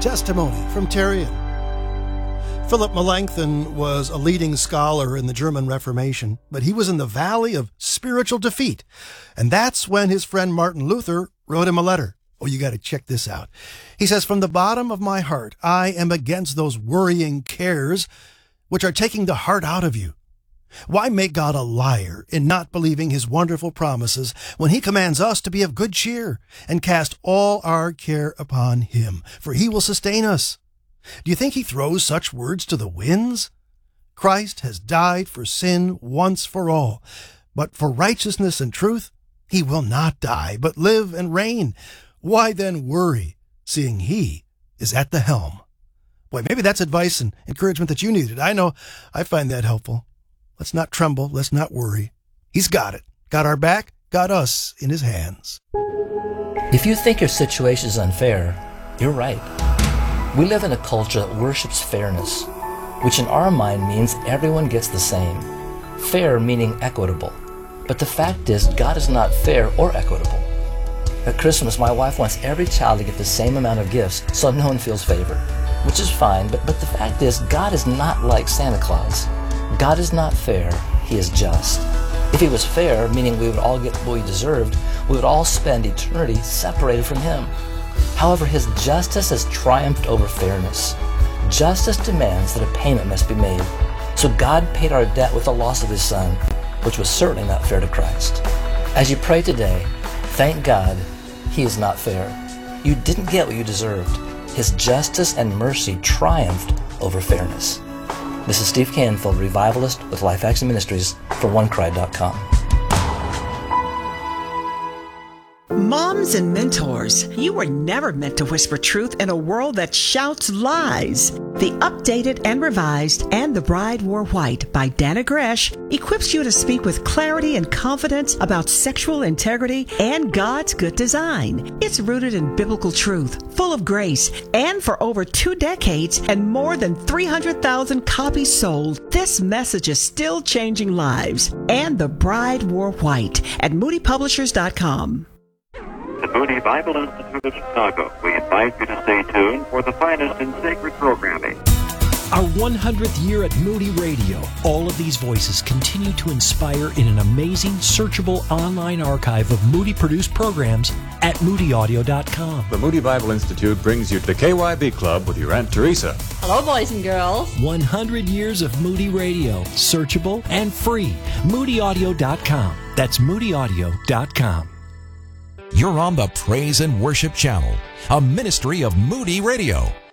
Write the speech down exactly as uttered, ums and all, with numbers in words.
testimony from Terrian. Philip Melanchthon was a leading scholar in the German Reformation, but he was in the valley of spiritual defeat. And that's when his friend Martin Luther wrote him a letter. Oh, you got to check this out. He says, "From the bottom of my heart, I am against those worrying cares which are taking the heart out of you. Why make God a liar in not believing his wonderful promises when he commands us to be of good cheer and cast all our care upon him, for he will sustain us? Do you think he throws such words to the winds? Christ has died for sin once for all, but for righteousness and truth he will not die, but live and reign. Why then worry, seeing he is at the helm?" Boy, maybe that's advice and encouragement that you needed. I know I find that helpful. Let's not tremble. Let's not worry. He's got it. Got our back, got us in his hands. If you think your situation is unfair, you're right. We live in a culture that worships fairness, which in our mind means everyone gets the same. Fair meaning equitable. But the fact is, God is not fair or equitable. At Christmas, my wife wants every child to get the same amount of gifts so no one feels favored, which is fine, but, but the fact is, God is not like Santa Claus. God is not fair, he is just. If he was fair, meaning we would all get what we deserved, we would all spend eternity separated from him. However, his justice has triumphed over fairness. Justice demands that a payment must be made. So God paid our debt with the loss of his son, which was certainly not fair to Christ. As you pray today, thank God he is not fair. You didn't get what you deserved. His justice and mercy triumphed over fairness. This is Steve Canfield, revivalist with Life Action Ministries for one cry dot com. Moms and mentors, you were never meant to whisper truth in a world that shouts lies. The updated and revised And the Bride Wore White by Dana Gresh equips you to speak with clarity and confidence about sexual integrity and God's good design. It's rooted in biblical truth, full of grace, and for over two decades and more than three hundred thousand copies sold, this message is still changing lives. And the Bride Wore White at moody publishers dot com. The Moody Bible Institute of Chicago. We invite you to stay tuned for the finest in sacred programming. Our one hundredth year at Moody Radio. All of these voices continue to inspire in an amazing, searchable online archive of Moody-produced programs at moody audio dot com. The Moody Bible Institute brings you the K Y B Club with your Aunt Teresa. Hello, boys and girls. one hundred years of Moody Radio. Searchable and free. moody audio dot com. That's moody audio dot com. You're on the Praise and Worship Channel, a ministry of Moody Radio.